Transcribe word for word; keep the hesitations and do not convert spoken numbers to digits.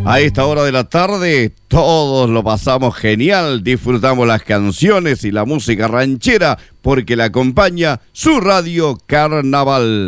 A esta hora de la tarde todos lo pasamos genial, disfrutamos las canciones y la música ranchera porque la acompaña su radio Carnaval.